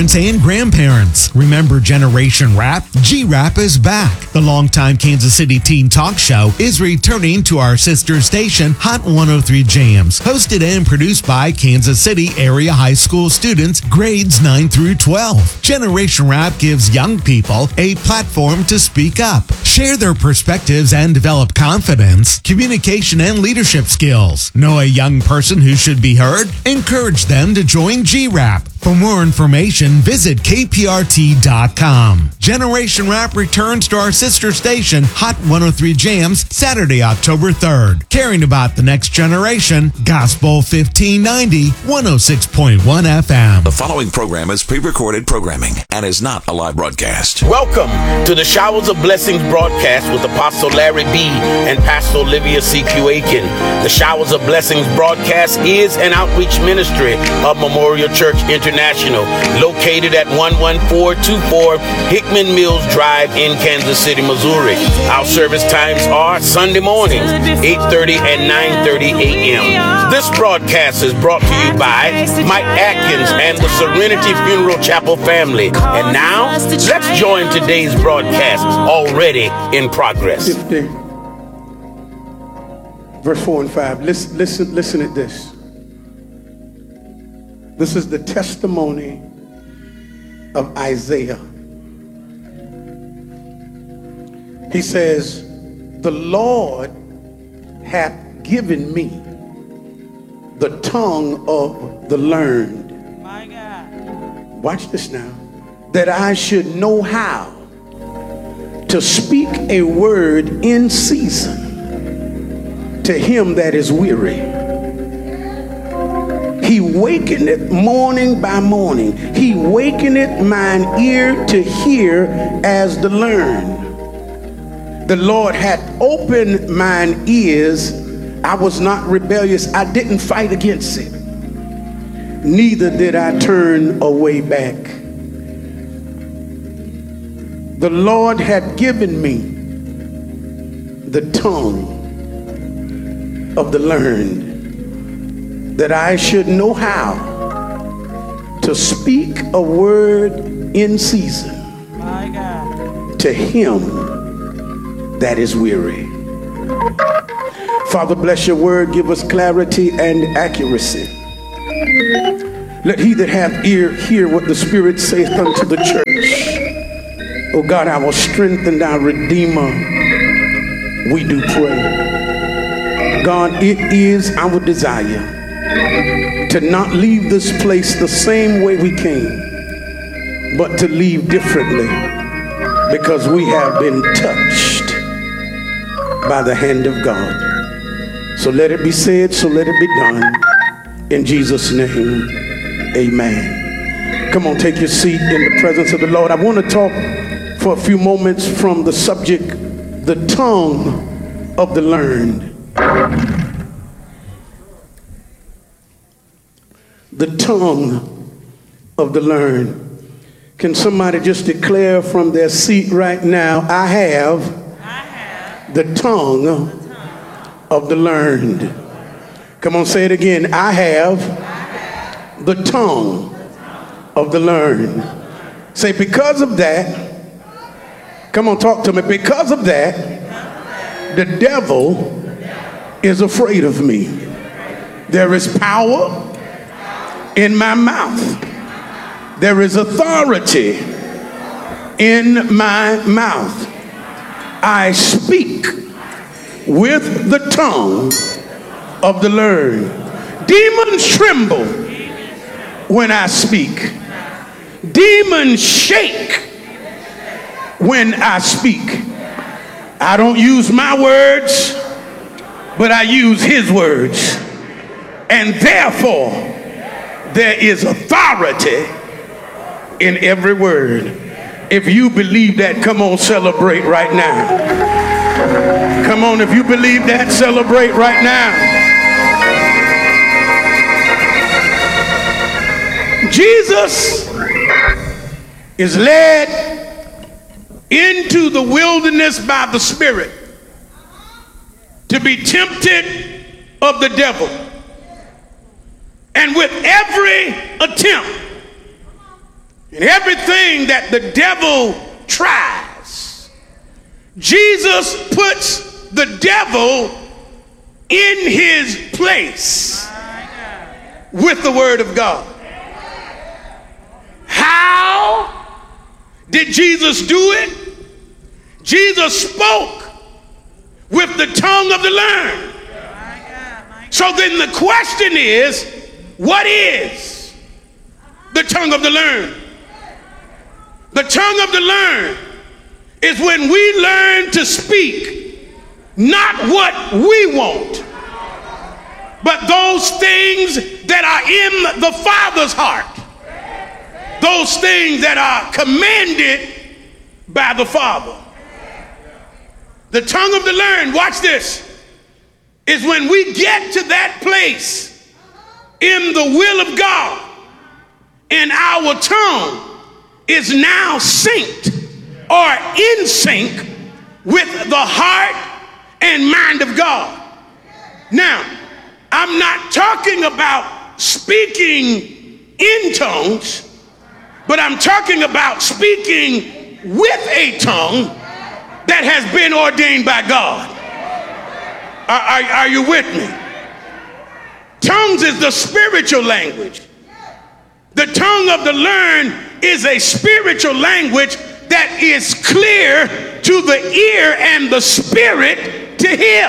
parents and grandparents. Remember Generation Rap? G-Rap is back. The longtime Kansas City teen talk show is returning to our sister station, Hot 103 Jams, hosted and produced by Kansas City area high school students, grades 9 through 12. Generation Rap gives young people a platform to speak up, share their perspectives, and develop confidence, communication, and leadership skills. Know a young person who should be heard? Encourage them to join G-Rap. For more information, visit kprt.com. Generation Rap returns to our sister station, Hot 103 Jams, Saturday, October 3rd. Caring about the next generation, Gospel 1590, 106.1 FM. The following program is pre-recorded programming and is not a live broadcast. Welcome to the Showers of Blessings broadcast with Apostle Larry B. and Pastor Olivia C.Q. Aiken. The Showers of Blessings broadcast is an outreach ministry of Memorial Church International, located at 11424 Hickman Mills Drive in Kansas City, Missouri. Our service times are Sunday mornings, 8:30 and 9:30 a.m. This broadcast is brought to you by Mike Atkins and the Serenity Funeral Chapel family. And now, let's join today's broadcast, already in progress. 50, verse 4 and 5. Listen at this. This is the testimony of Isaiah. He says, the Lord hath given me the tongue of the learned. My God. Watch this now. That I should know how to speak a word in season to him that is weary. He wakeneth morning by morning. He wakeneth mine ear to hear as the learned. The Lord hath opened mine ears. I was not rebellious. I didn't fight against it. Neither did I turn away back. The Lord hath given me the tongue of the learned, that I should know how to speak a word in season to him that is weary. Father, bless your word. Give us clarity and accuracy. Let he that hath ear hear what the Spirit saith unto the church. O God, our strength and our Redeemer, we do pray. God, it is our desire to not leave this place the same way we came, but to leave differently, because we have been touched by the hand of God. So let it be said, so let it be done. In Jesus' name, amen. Come on, take your seat in the presence of the Lord. I want to talk for a few moments from the subject, the tongue of the learned. The tongue of the learned. Can somebody just declare from their seat right now, I have the tongue of the learned. Come on, say it again. I have the tongue of the learned. Say, because of that, come on, talk to me. Because of that, the devil is afraid of me. There is power in my mouth. There is authority in my mouth. I speak with the tongue of the learned. Demons tremble when I speak. Demons shake when I speak. I don't use my words, but I use his words. And therefore, there is authority in every word. If you believe that, come on, celebrate right now. Come on, if you believe that, celebrate right now. Jesus is led into the wilderness by the Spirit to be tempted of the devil. And with every attempt, And everything that the devil tries, Jesus puts the devil in his place with the word of God. How did Jesus do it? Jesus spoke with the tongue of the learned. So then the question is, what is the tongue of the learned? The tongue of the learned is when we learn to speak not what we want, but those things that are in the Father's heart. Those things that are commanded by the Father. The tongue of the learned, watch this, is when we get to that place in the will of God and our tongue is now synced or in sync with the heart and mind of God. Now, I'm not talking about speaking in tongues, but I'm talking about speaking with a tongue that has been ordained by God. Are you with me? Tongues is the spiritual language. The tongue of the learned is a spiritual language that is clear to the ear and the spirit to hear.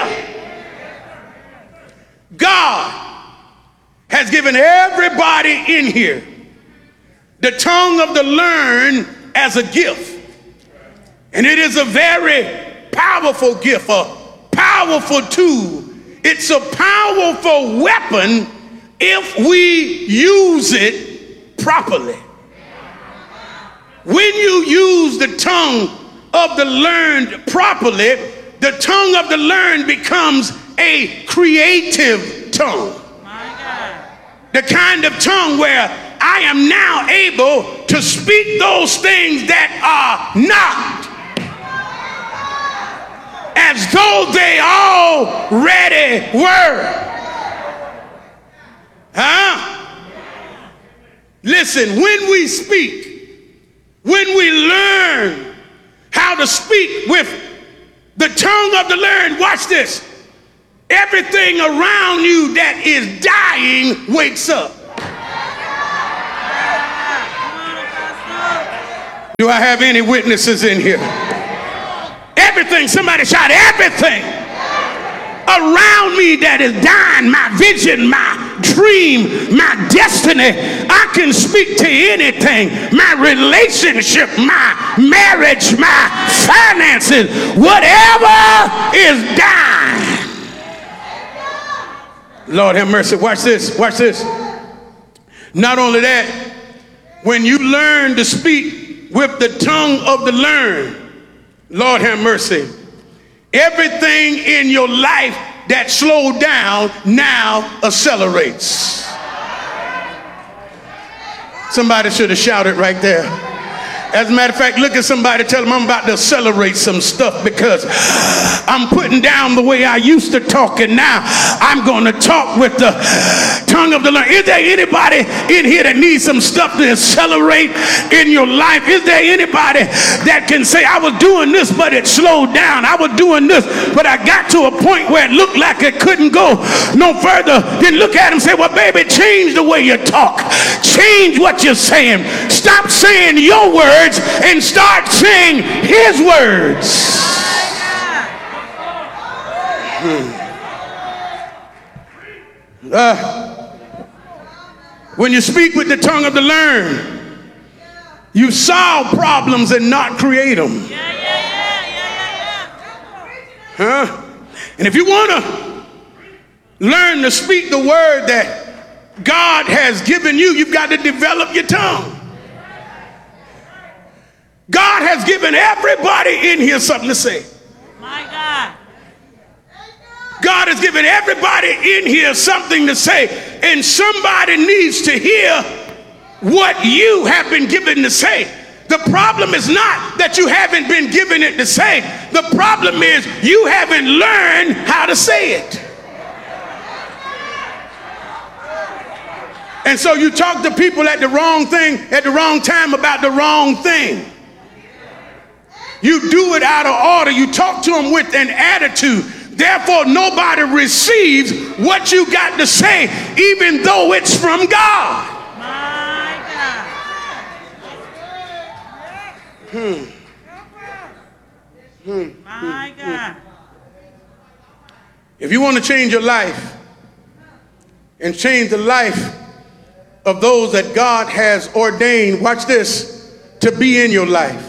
God has given everybody in here the tongue of the learned as a gift. And it is a very powerful gift, a powerful tool. It's a powerful weapon if we use it properly. When you use the tongue of the learned properly, the tongue of the learned becomes a creative tongue. The kind of tongue where I am now able to speak those things that are not as though they already were. Listen, when we speak, when we learn how to speak with the tongue of the learned, watch this, everything around you that is dying wakes up. Do I have any witnesses in here? Everything, somebody shout, everything around me that is dying, my vision, my dream, my destiny, I can speak to anything. My relationship, my marriage, my finances, whatever is dying. Lord have mercy. Watch this. Watch this. Not only that, when you learn to speak with the tongue of the learned, Lord have mercy, everything in your life that slowed down now accelerates. Somebody should have shouted right there. As a matter of fact, look at somebody, tell them I'm about to accelerate some stuff because I'm putting down the way I used to talk and now I'm going to talk with the tongue of the learned. Is there anybody in here that needs some stuff to accelerate in your life? Is there anybody that can say, I was doing this, but it slowed down. I was doing this, but I got to a point where it looked like it couldn't go no further. Then look at him and say, well, baby, change the way you talk. Change what you're saying. Stop saying your words and start saying his words. When you speak with the tongue of the learned, you solve problems and not create them. And if you want to learn to speak the word that God has given you, you've got to develop your tongue. God has given everybody in here something to say. My God. God has given everybody in here something to say, and somebody needs to hear what you have been given to say. The problem is not that you haven't been given it to say. The problem is you haven't learned how to say it. And so you talk to people at the wrong thing at the wrong time about the wrong thing. You do it out of order. You talk to them with an attitude. Therefore, nobody receives what you got to say, even though it's from God. My God. My God. If you want to change your life and change the life of those that God has ordained, watch this, to be in your life.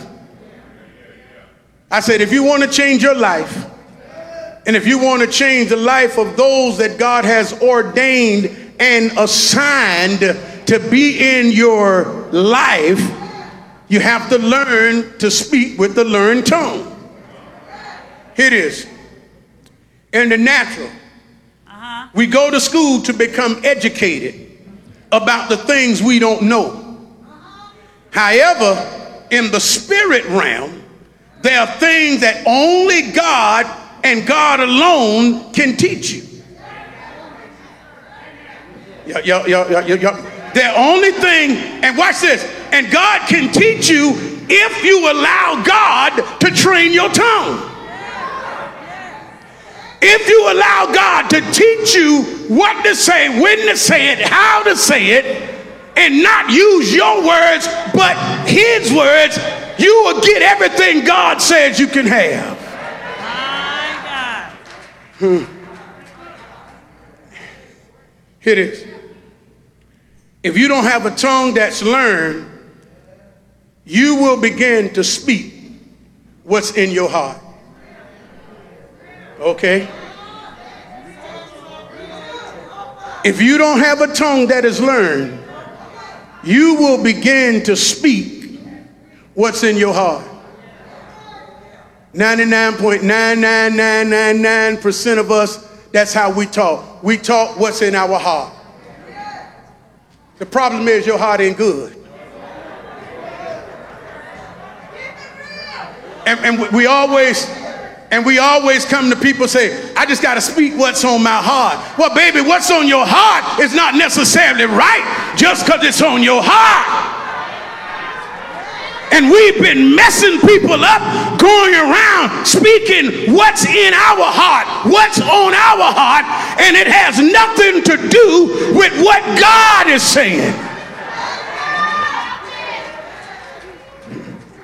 I said, if you want to change your life, and if you want to change the life of those that God has ordained and assigned to be in your life, you have to learn to speak with the learned tongue. Here it is. In the natural, we go to school to become educated about the things we don't know. However, in the spirit realm, there are things that only God and God alone can teach you. The only thing, and watch this, and God can teach you if you allow God to train your tongue. If you allow God to teach you what to say, when to say it, how to say it, and not use your words, but his words, you will get everything God says you can have. My God. Here it is. If you don't have a tongue that's learned, you will begin to speak what's in your heart. Okay? If you don't have a tongue that is learned, you will begin to speak what's in your heart. 99.99999% of us, that's how we talk. We talk what's in our heart. The problem is your heart ain't good. And we always come to people say, I just got to speak what's on my heart. Well, baby, what's on your heart is not necessarily right just because it's on your heart. And we've been messing people up, going around speaking what's in our heart, what's on our heart, and it has nothing to do with what God is saying.